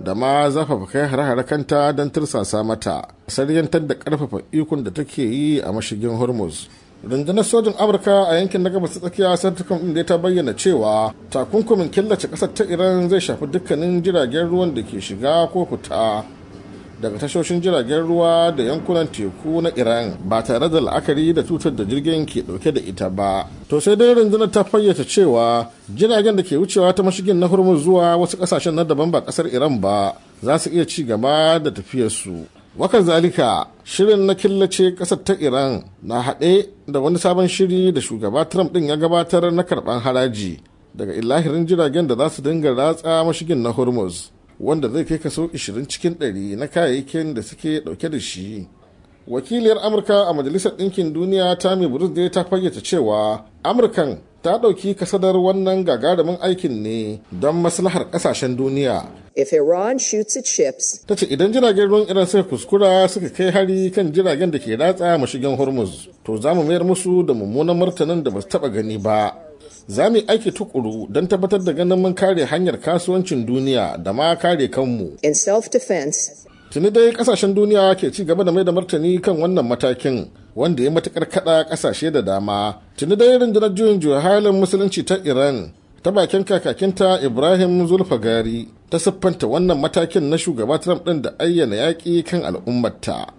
da ma zafafa kai hare-hare kanta don tursasa mata saryantar da karfafa ikon da take yi a mashigin Hormuz. Rundunar sojin Amurka a yankin na gabas tsakiya Centcom din da ta bayyana cewa takunkumin killace kasar ta Iran zai shafi dukkanin jiragen ruwan da ke shiga ko fita daga tashoshin jiragen ruwa da yankunan teku na Iran ba tare da la'akari da tutar da jirgin ke dauke da ita ba. To sai dai rundunar ta fayyace cewa jiragen da ke wucewa ta mashigin na Hormuz zuwa wasu kasashen na daban ba kasar Iran ba za su iya ci gaba da tafiyarsu. Wakan zalika shirin na killace kasar ta Iran na haɗe da wani sabon shiri da shugaba Trump ɗin ya gabatar na karɓan haraji daga ilahirin jiragen da za su dinga ratsa mashigin na Hormuz, wanda zai kai kaso 20 cikin 100 na kayayyakin da suke ɗauke da shi. Wakiliyar Amurka a Majalisar Ɗinkin Duniya Tammy Bruce ta fayyace cewa Amurkan ta ɗauki kasadar wannan gagarumin aikin ne don maslahar ƙasashen duniya. If Iran shoots its ships, ta ce idan jiragen ruwan Iran suka kuskura suka kai hari kan jiragen da ke ratsa mashigin Hormuz, to za mu mayar musu da mummunan martanin da ba su taɓa gani ba. Za mu yi aiki tukuru don tabbatar da ganin mun kare hanyar kasuwancin duniya da ma kare kanmu. in self-defense, Tuni dai kasashen duniya ke ci gaba da mai da martani kan wannan matakin wanda ya matukar kada kasashe da dama. Tuni dai rundunar juyin juya halin musulunci ta Iran ta bakin kakakinta Ibrahim Zulfagari ta siffanta wannan matakin na shugaba Trump ɗin da ayyana yaƙi kan al'ummarta.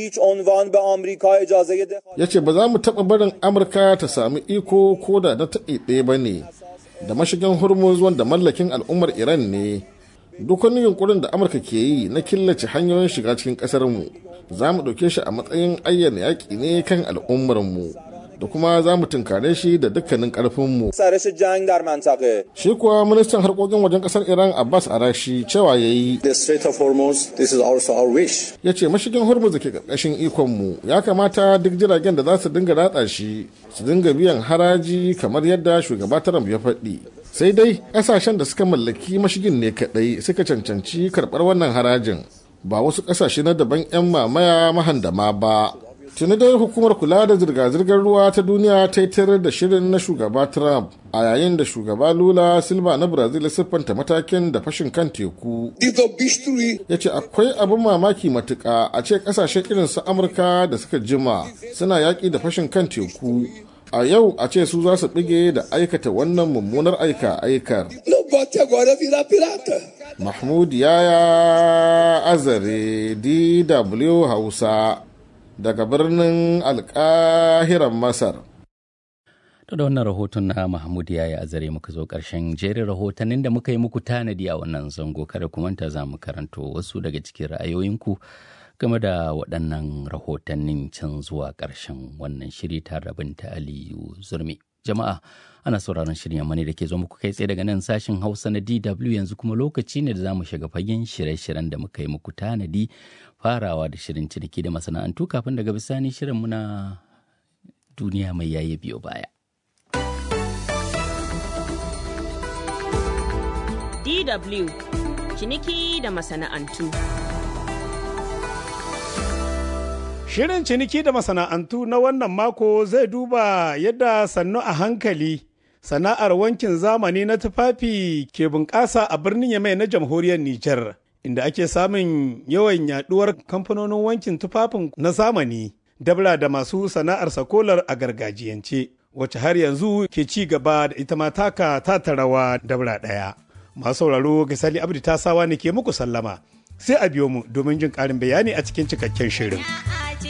Ya ce ba za mu taɓa barin Amurka ta sami iko ko da na taɓe ɗaya ba ne da mashigin Hormuz wanda mallakin al'ummar Iran ne. Duk wani yunkurin da Amurka ke yi na killace hanyoyin shiga cikin ƙasarmu za mu ɗauke shi a matsayin ayyana yaƙi ne kan al'ummarmu. Da kuma za mu tunkare shi da dukkanin ƙarfinmu. Shi kuwa ministan harkokin wajen ƙasar Iran Abbas Arashi cewa ya yi. Ya ce mashigin Hormuz da ke ƙarƙashin ikonmu ya kamata duk jiragen da za su dinga ratsa shi su dinga biyan haraji kamar yadda shugaba Trump ya faɗi. Sai dai ƙasashen da suka mallaki mashigin ne kaɗai suka cancanci karɓar wannan harajin ba wasu ƙasashe na daban 'yan mamaya mahandama ba. Tuni dai hukumar kula da zirga-zirgar ruwa ta duniya ta yi tarar da shirin na shugaba Trump a yayin da shugaba Lula Silva na Brazil ya siffanta matakin da fashin kan teku. Ya ce akwai abin mamaki matuƙa a ce ƙasashen irin su Amurka da suka jima suna yaƙi da fashin kan teku. A yau a ce su za su ɗige da aikata wannan mummunar aika-aikar. Mahmud Yaya Azare, DW Hausa. Daga birnin Alƙahiran Masar. Da wannan rahoton na Mahmud ya yi azare muka zo ƙarshen jerin rahotannin da muka yi muku tanadi a wannan zango. Kada ku manta za mu karanto wasu daga cikin ra'ayoyinku game da waɗannan rahotannin can zuwa ƙarshen wannan shiri tare da Binta Aliyu Zurmi. Jama'a ana sauraron shirin yamma ne da ke zo muku kai tsaye daga nan sashen Hausa na DW, yanzu kuma lokaci ne da za mu shiga fagen shirye-shiryen da muka yi muku tanadi, farawa da shirin ciniki da masana'antu kafin daga bisani shirin muna duniya mai yayi biyo baya. DW ciniki da masana'antu. Shirin ciniki da masana'antu na wannan mako zai duba yadda sannu a hankali sana'ar wankin zamani na tufafi ke bunƙasa a birnin Yamai na jamhuriyar Nijar, inda ake samun yawan yaduwar kamfanonin wankin tufafin na zamani dabla da masu sana'ar sakolar a gargajiyance, wacce har yanzu ke ci gaba da ita ma taka rawa dabla ɗaya. Masu sauraro Gisali Abdi Tasawa ne ke muku sallama, sai a biyo mu domin jin ƙarin bayani a cikin cikakken shirin.